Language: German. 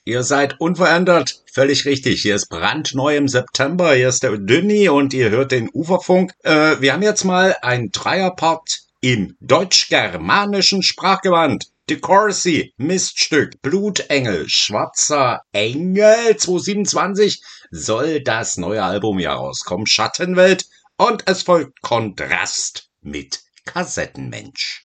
Ihr seid unverändert. Völlig richtig. Hier ist brandneu im September. Hier ist der Dünni und ihr hört den Uferfunk. Wir haben jetzt mal ein Dreierpart im deutsch-germanischen Sprachgewand. De Courcy, Miststück, Blutengel, Schwarzer Engel 2027 soll das neue Album ja rauskommen. Schattenwelt und es folgt Kontrast mit Kassettenmensch.